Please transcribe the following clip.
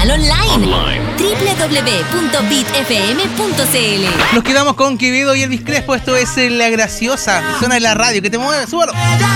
señal online. www.bitfm.cl. Nos quedamos con Quevedo y Elvis Crespo. Esto es La Graciosa. Suena en la radio. Que te mueve, súbalo.